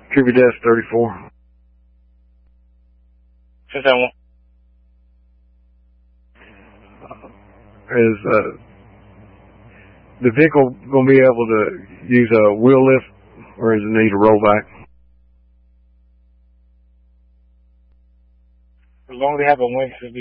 Tribute Desk 34. 671. Is the vehicle going to be able to use a wheel lift, or does it need a rollback? As long as they have a wing, should be